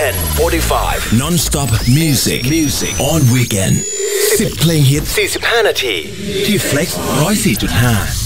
10:45 Non-stop music on Weekend 10 เพลงฮิต45 นาทีที่ Flex 104.5